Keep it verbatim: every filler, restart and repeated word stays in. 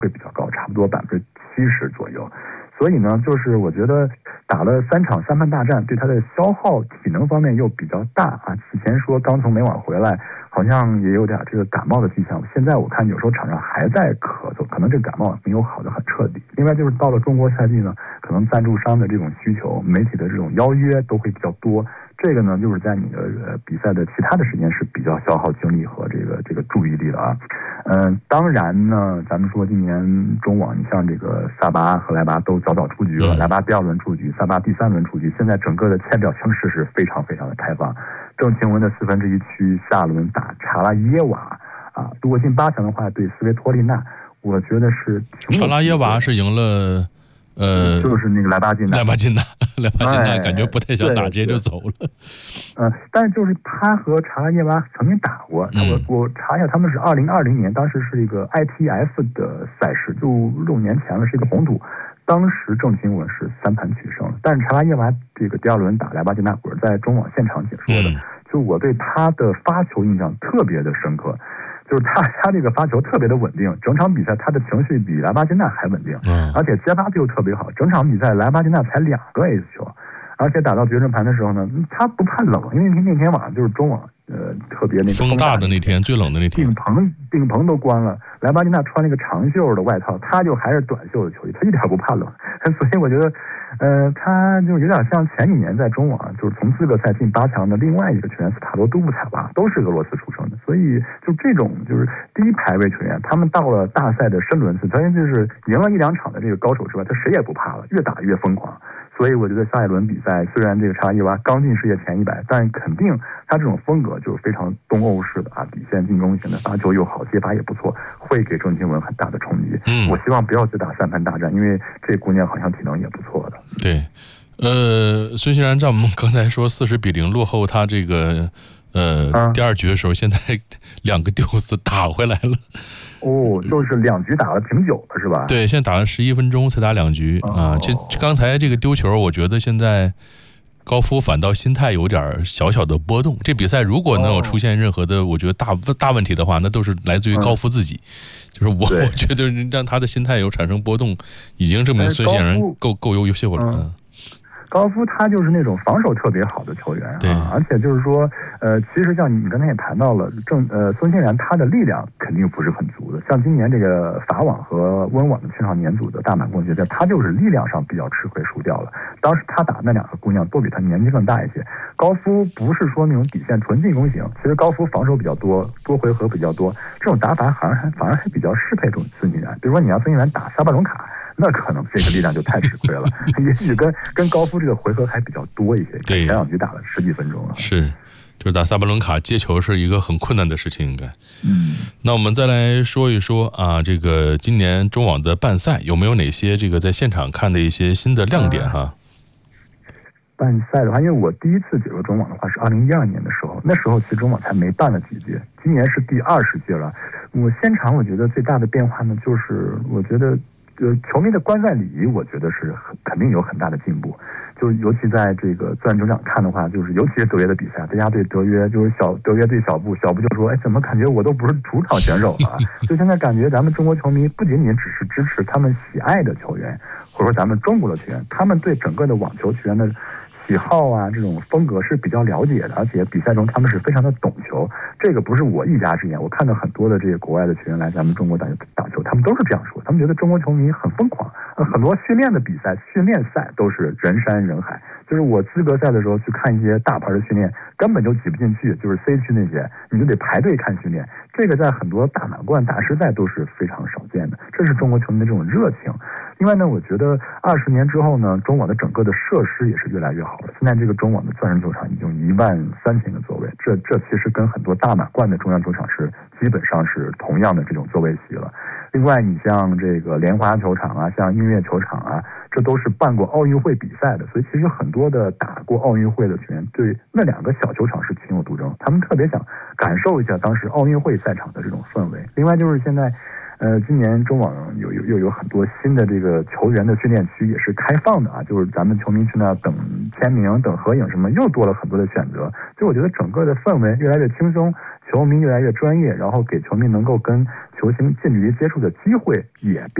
会比较高，差不多百分之七十左右。所以呢，就是我觉得打了三场三盘大战，对他的消耗体能方面又比较大啊。此前说刚从美网回来，好像也有点这个感冒的迹象。现在我看有时候场上还在咳嗽，可能这感冒没有好的很彻底。另外就是到了中国赛季呢，可能赞助商的这种需求、媒体的这种邀约都会比较多。这个呢，就是在你的呃比赛的其他的时间是比较消耗精力和这个这个注意力的啊。嗯、呃，当然呢，咱们说今年中网，你像这个萨巴和莱巴都早早出局了，莱巴第二轮出局，萨巴第三轮出局。现在整个的签表形势是非常非常的开放。郑钦文的四分之一区下轮打查拉耶瓦啊，如果进八强的话，对斯维托利娜，我觉得是挺查拉耶瓦是赢了。呃， 就是那个莱巴金娜， 莱巴金娜，莱巴金娜感觉不太想打，直接就走了。 呃，但是就是他和查拉耶娃曾经打过， 嗯、 我我查一下，他们是二零二零年，当时是一个 I T F 的赛事，就六年前了，是一个红土。当时郑钦文是三盘取胜，但是查拉耶娃这个第二轮打莱巴金娜，我是在中网现场解说的， 嗯、 就我对他的发球印象特别的深刻。就是他，他这个发球特别的稳定，整场比赛他的情绪比莱巴金娜还稳定， 嗯， 而且接发球特别好。整场比赛莱巴金娜才两个 ace 球，而且打到决胜盘的时候呢，他不怕冷，因为那天晚上就是中网呃特别那个风大的那天，最冷的那天， 顶棚顶棚都关了，莱巴金娜穿了一个长袖的外套，他就还是短袖的球衣，他一点不怕冷，所以我觉得。呃，他就有点像前几年在中网，就是从资格赛进八强的另外一个球员斯塔罗杜布采娃，都是俄罗斯出生的，所以就这种就是第一排位球员，他们到了大赛的深轮次，他就是赢了一两场的这个高手之外，他谁也不怕了，越打越疯狂。所以我觉得下一轮比赛，虽然这个查拉耶娃刚进世界前一百，但肯定他这种风格就是非常东欧式的啊，底线进攻型的，发球又好，接发也不错，会给郑钦文很大的冲击。 嗯， 我希望不要去打三盘大战，因为这姑娘好像体能也不错的。 对，呃，孙欣然在我们刚才说四十比零落后他这个呃、啊、第二局的时候，现在两个丢死打回来了。 哦，就是两局打了挺久了，是吧？ 对，现在打了十一分钟才打两局、哦、啊。这刚才这个丢球，我觉得现在高夫反倒心态有点小小的波动。这比赛如果能有出现任何的，我觉得大大问题的话，那都是来自于高夫自己。嗯、就是我我觉得让他的心态有产生波动，已经证明孙欣然够够优秀了。嗯高夫他就是那种防守特别好的球员啊，而且就是说，呃，其实像你刚才也谈到了，郑呃孙欣然他的力量肯定不是很足的。像今年这个法网和温网的青少年组的大满贯决赛，他就是力量上比较吃亏输掉了。当时他打那两个姑娘都比他年纪更大一些。高夫不是说那种底线纯进攻型，其实高夫防守比较多，多回合比较多，这种打法反而还反而还比较适配这种孙欣然。比如说你让孙欣然打沙巴隆卡。那可能这个力量就太吃亏了，也许跟跟高夫这个回合还比较多一些。 对， 前两局打了十几分钟了。 是，就是打萨巴伦卡接球是一个很困难的事情，应该。 嗯。 那我们再来说一说啊，这个今年中网的办赛有没有哪些这个在现场看的一些新的亮点哈？ 办赛的话，因为我第一次解说中网的话是二零一二年的时候，那时候其实中网才没办了几届，今年是第二十届了。我现场我觉得最大的变化呢，就是我觉得。呃，球迷的观赛礼仪，我觉得是很肯定有很大的进步。就尤其在这个自然球场看的话，就是尤其是德约的比赛，大家对德约就是小德约对小布，小布就说，哎，怎么感觉我都不是主场选手了？就现在感觉咱们中国球迷不仅仅只是支持他们喜爱的球员，或者说咱们中国的球员，他们对整个的网球球员的喜好啊，这种风格是比较了解的，而且比赛中他们是非常的懂球。这个不是我一家之言，我看到很多的这个国外的球员来咱们中国打打球，他们都是这样说，他们觉得中国球迷很疯狂，呃，很多训练的比赛、训练赛都是人山人海。就是我资格赛的时候去看一些大牌的训练，根本就挤不进去，就是 C 区那些，你就得排队看训练。这个在很多大满贯、大师赛都是非常少见的，这是中国球迷的这种热情。另外呢，我觉得二十年之后呢，中网的整个的设施也是越来越好了。现在这个中网的钻石球场已经一万三千个座位，这这其实跟很多大满贯的中央球场是基本上是同样的这种座位席了。另外，你像这个莲花球场啊，像音乐球场啊，这都是办过奥运会比赛的，所以其实很多的打过奥运会的球员对那两个小球场是情有独钟，他们特别想感受一下当时奥运会赛场的这种氛围。另外就是现在。呃，今年中网有有又有很多新的这个球员的训练区也是开放的啊，就是咱们球迷去那等签名、等合影什么，又多了很多的选择。就我觉得整个的氛围越来越轻松，球迷越来越专业，然后给球迷能够跟球星近距离接触的机会也变